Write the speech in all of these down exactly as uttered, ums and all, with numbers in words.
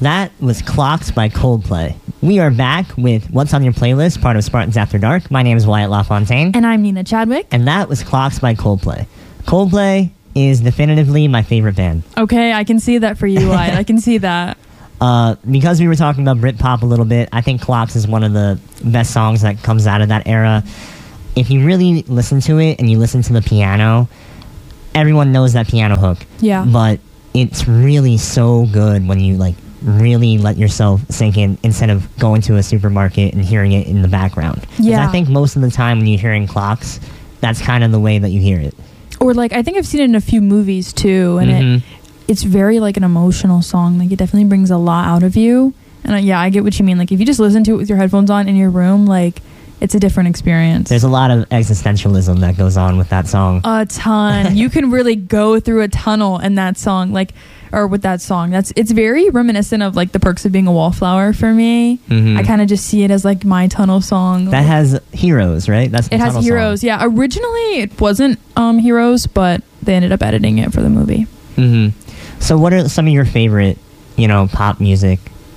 That was Clocks by Coldplay. We are back with What's on Your Playlist, part of Spartans After Dark. My name is Wyatt LaFontaine. And I'm Nina Chadwick. And that was Clocks by Coldplay. Coldplay is definitively my favorite band. Okay, I can see that for you, Wyatt. I can see that. Uh, because we were talking about Britpop a little bit, I think Clocks is one of the best songs that comes out of that era. If you really listen to it and you listen to the piano, everyone knows that piano hook. Yeah. But it's really so good when you, like, really let yourself sink in instead of going to a supermarket and hearing it in the background. Yeah. I think most of the time when you're hearing Clocks, that's kind of the way that you hear it. Or, like, I think I've seen it in a few movies, too, and mm-hmm. it it's very, like, an emotional song. Like, it definitely brings a lot out of you. And, uh, yeah, I get what you mean. Like, if you just listen to it with your headphones on in your room, like, it's a different experience. There's a lot of existentialism that goes on with that song. A ton. You can really go through a tunnel in that song, like, or with that song. That's it's very reminiscent of, like, The Perks of Being a Wallflower for me. Mm-hmm. I kind of just see it as, like, my tunnel song. That has Heroes, right? That's the it has tunnel Heroes. song. Yeah, originally it wasn't um, Heroes, but they ended up editing it for the movie. Mm-hmm. So what are some of your favorite, you know, pop music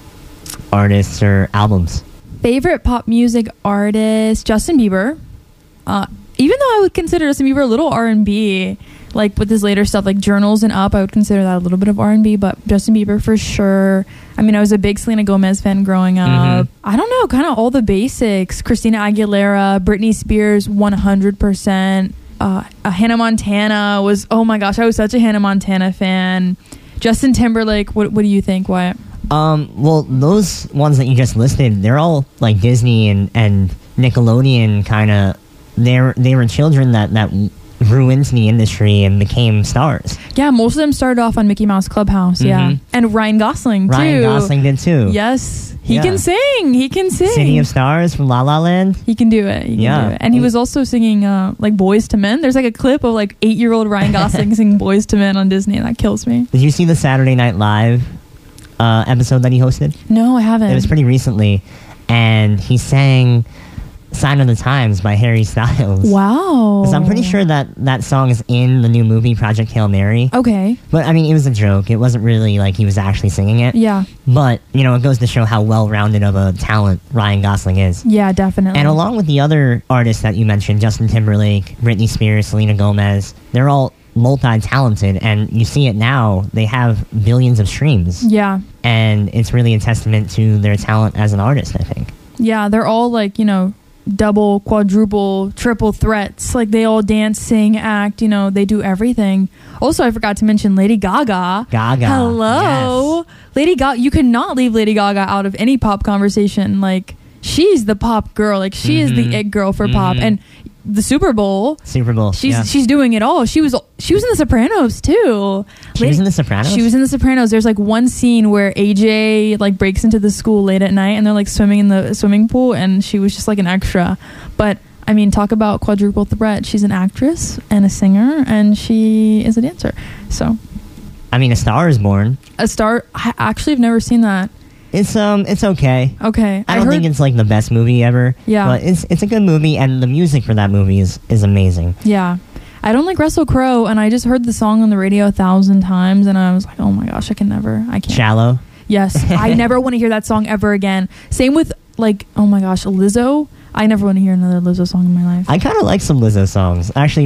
artists or albums? Favorite pop music artist, Justin Bieber. Uh, even though I would consider Justin Bieber a little R and B, like with his later stuff, like Journals and Up, I would consider that a little bit of R and B, but Justin Bieber for sure. I mean, I was a big Selena Gomez fan growing up. Mm-hmm. I don't know, kind of all the basics. Christina Aguilera, Britney Spears, one hundred percent. Uh, uh, Hannah Montana was, oh my gosh, I was such a Hannah Montana fan. Justin Timberlake, what, what do you think, Wyatt? Um, well, those ones that you just listed, they're all like Disney and, and Nickelodeon kind of. They're they were children that that grew into the industry and became stars. Yeah, most of them started off on Mickey Mouse Clubhouse. Mm-hmm. Yeah, and Ryan Gosling too. Ryan Gosling did too. Yes, he yeah. can sing. He can sing. City of Stars from La La Land. He can do it. He can yeah, do it. And he was also singing uh, like Boys to Men. There's like a clip of like eight year old Ryan Gosling singing Boys to Men on Disney, and that kills me. Did you see the Saturday Night Live uh, episode that he hosted? No, I haven't. It was pretty recently, and he sang Sign of the Times by Harry Styles. Wow. So I'm pretty sure that that song is in the new movie Project Hail Mary. Okay. But I mean, it was a joke. It wasn't really like he was actually singing it. Yeah. But, you know, it goes to show how well-rounded of a talent Ryan Gosling is. Yeah, definitely. And along with the other artists that you mentioned, Justin Timberlake, Britney Spears, Selena Gomez, they're all multi-talented, and you see it now. They have billions of streams. Yeah. And it's really a testament to their talent as an artist, I think. Yeah, they're all like, you know, double, quadruple, triple threats. Like, they all dance, sing, act, you know, they do everything. Also, I forgot to mention Lady Gaga. Gaga. Hello. Yes. Lady Gaga. You cannot leave Lady Gaga out of any pop conversation. Like, she's the pop girl. Like, she mm-hmm. is the it girl for mm-hmm. pop. And the Super Bowl. Super Bowl. She's yeah. she's doing it all. She was she was in The Sopranos too. She Lady, was in The Sopranos? She was in The Sopranos. There's like one scene where A J like breaks into the school late at night and they're like swimming in the swimming pool, and she was just like an extra. But I mean, talk about quadruple threat. She's an actress and a singer, and she is a dancer. So, I mean, A Star Is Born. A Star. I actually have never seen that. It's um, it's okay. Okay, I don't I think it's like the best movie ever. Yeah, but it's it's a good movie, and the music for that movie is is amazing. Yeah, I don't like Russell Crowe, and I just heard the song on the radio a thousand times, and I was like, oh my gosh, I can never, I can't. Shallow. Yes, I never want to hear that song ever again. Same with like, oh my gosh, Lizzo. I never want to hear another Lizzo song in my life. I kind of like some Lizzo songs. Actually,